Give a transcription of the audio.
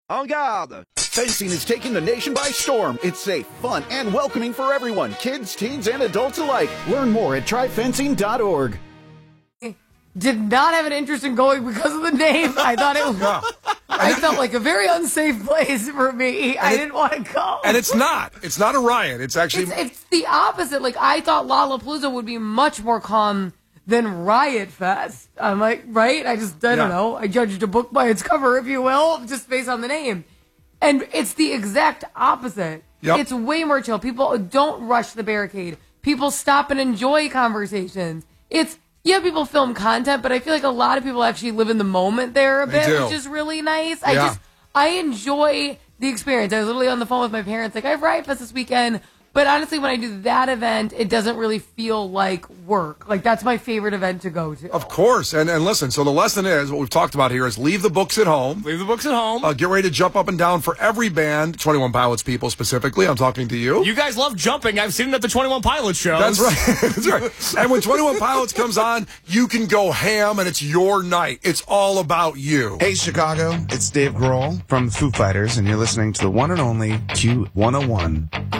En garde! Fencing is taking the nation by storm. It's safe, fun, and welcoming for everyone, kids, teens, and adults alike. Learn more at tryfencing.org. Did not have an interest in going because of the name. I thought it was... I felt like a very unsafe place for me. I didn't want to go. And it's not. It's not a riot. It's actually... It's the opposite. Like, I thought Lollapalooza would be much more calm than Riot Fest. I'm like, right? I don't know. I judged a book by its cover, if you will, just based on the name. And it's the exact opposite. Yep. It's way more chill. People don't rush the barricade. People stop and enjoy conversations. People film content, but I feel like a lot of people actually live in the moment there a bit, which is really nice. I enjoy the experience. I was literally on the phone with my parents, like, I have Riot Fest this weekend. But honestly, when I do that event, it doesn't really feel like work. Like, that's my favorite event to go to. Of course. And listen, so the lesson is, what we've talked about here is leave the books at home. Leave the books at home. Get ready to jump up and down for every band. 21 Pilots people specifically. I'm talking to you. You guys love jumping. I've seen it at the 21 Pilots shows. That's right. That's right. And when 21 Pilots comes on, you can go ham and it's your night. It's all about you. Hey, Chicago. It's Dave Grohl from Foo Fighters, and you're listening to the one and only Q101.